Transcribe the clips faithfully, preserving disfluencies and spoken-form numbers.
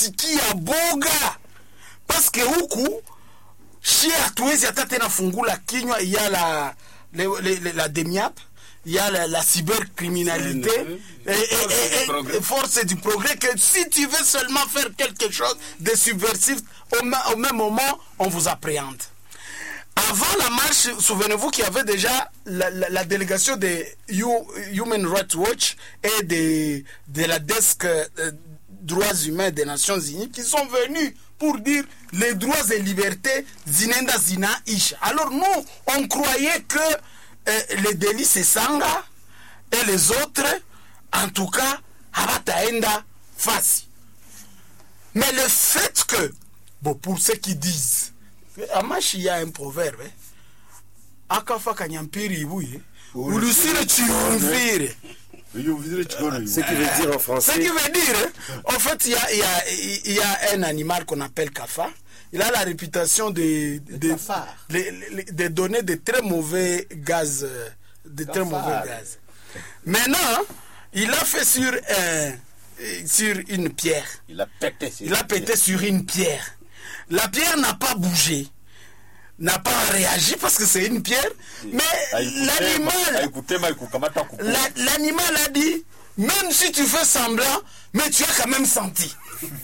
sikia boga parce que huku shia hatuwezi hata tena fungula kinywa ya la le, le, le, la demiap il y a la, la cybercriminalité et, et, et, et force du progrès que si tu veux seulement faire quelque chose de subversif au, au même moment on vous appréhende. Avant la marche, souvenez-vous qu'il y avait déjà la, la, la délégation de Human Rights Watch et de, de la desk euh, droits humains des Nations Unies qui sont venus pour dire les droits et libertés zinenda zina ish. Alors nous, on croyait que euh, les délits c'est Sanga et les autres, en tout cas, habataenda face. Mais le fait que, bon, pour ceux qui disent, Amashi, il y a un proverbe, Akafa kanyampiri ibuye, ulusire triomphire. Ce qui veut dire en français. Ce qui veut dire, en fait, il y a, il y a, il y a un animal qu'on appelle Kafa. Il a la réputation de, de, de, de, de donner de très mauvais gaz. De très mauvais gaz. Maintenant, il a fait sur, un, sur une pierre. Il a pété sur, il a pété sur une pierre. La pierre n'a pas bougé, n'a pas réagi parce que c'est une pierre, mais l'animal, la, l'animal a dit, même si tu fais semblant, mais tu as quand même senti.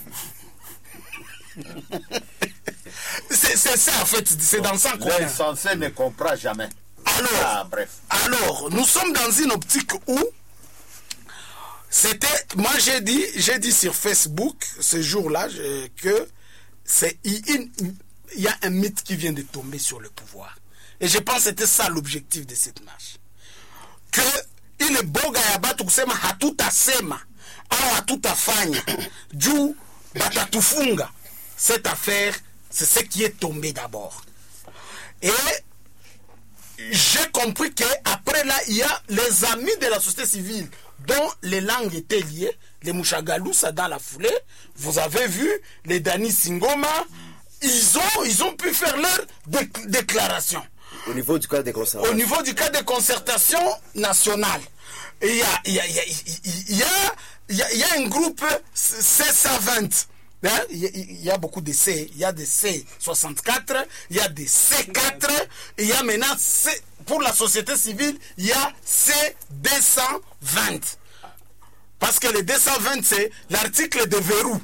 c'est, c'est ça en fait, c'est dans ça qu'on est. L'insensé ne comprend jamais. Alors, ah, bref. alors, nous sommes dans une optique où c'était, moi j'ai dit, j'ai dit sur Facebook ce jour-là je, que c'est il y a un mythe qui vient de tomber sur le pouvoir. Et je pense que c'était ça l'objectif de cette marche. Que il est boga ya batu kusema hatutasema au hatutafanya juu batatufunga. Cette affaire, c'est ce qui est tombé d'abord. Et j'ai compris qu'après là, il y a les amis de la société civile dont les langues étaient liées, les Mouchagalousa dans la foulée, vous avez vu, les Dani Singoma, ils ont, ils ont pu faire leur dé- déclaration. Au niveau du cadre de concertation. Au niveau du cadre de concertation nationale. Il y a, il y a, il y a, il y a, il y a, il y a un groupe C cent vingt. Hein? Il, y a, il y a beaucoup de C. Il y a des C soixante-quatre, il y a des C quatre, il y a maintenant C, pour la société civile, il y a C deux cent vingt. Parce que le deux cent vingt, c'est l'article de verrou.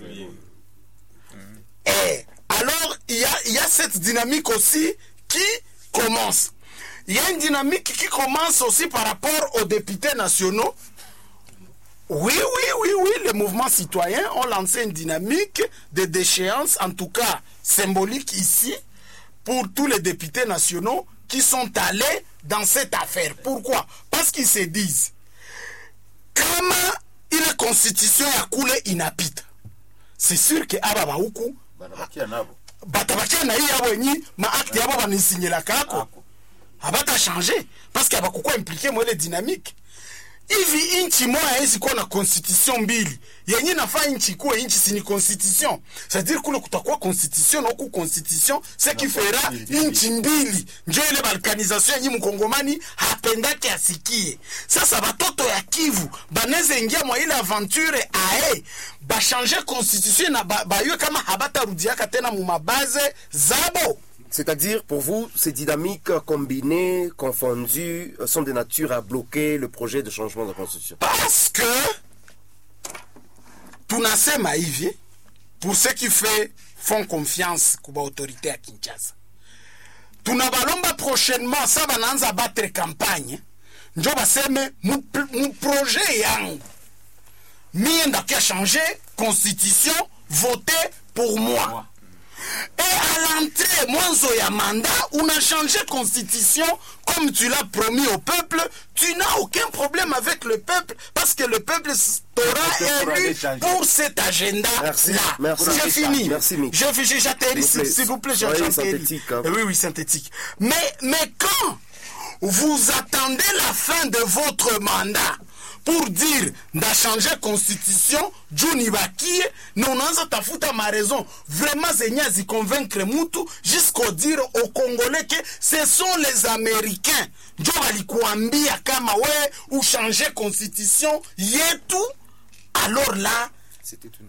Et alors, il y a, il y a cette dynamique aussi qui commence. Il y a une dynamique qui commence aussi par rapport aux députés nationaux. Oui, oui, oui, oui, les mouvements citoyens ont lancé une dynamique de déchéance, en tout cas symbolique ici, pour tous les députés nationaux qui sont allés dans cette affaire. Pourquoi? Parce qu'ils se disent, kama ile constitution ya kule inapita, c'est sûr que aba bahuku batabakia na hii yabo yenyi maakti yabo banisinyela kako habata changer parce que abakukuwa impliqué mwele dynamique. Hivi inchi moja haizi kuwa na constitution mbili. Yenye nafaa inchi kuwa inchi sini constitution. C'est-à-dire kule kutakuwa constitution na huku constitution, ce qui fera inchi mbili. Njo ile balkanisation yenye mkongomani hapendake asikie. Sasa batoto ya Kivu baneze ingia mwa ile aventure ae ba changer constitution na ba, ba yue kama habata rudiaka tena mu mabaze zabo. C'est-à-dire, pour vous, ces dynamiques combinées, confondues, sont de nature à bloquer le projet de changement de la Constitution. Parce que, tunasema hivi, pour ceux qui fait, font confiance kwa autorité à Kinshasa, tunabalomba prochainement, ça bananza battre campagne, njo baseme, mu, mu projet yangu, mie ndakia changer constitution, voter pour moi. Et à l'entrée, mwanzo ya mandat, on a changé constitution comme tu l'as promis au peuple. Tu n'as aucun problème avec le peuple parce que le peuple t'aura élu pour cet agenda-là. Merci, merci. J'ai fini. Merci, Mick. Je finis, j'atterris, s'il vous plaît, j'atterris. Synthétique. Hein. Oui, oui, synthétique. Mais, mais quand vous attendez la fin de votre mandat pour dire nda changer constitution juni bakie na unaanza tafuta ma raison vraiment zenye zi convaincre mutu jusqu'au dire aux Congolais que ce sont les Américains njo walikuambia kama we ou changer constitution yetu, alors là c'était une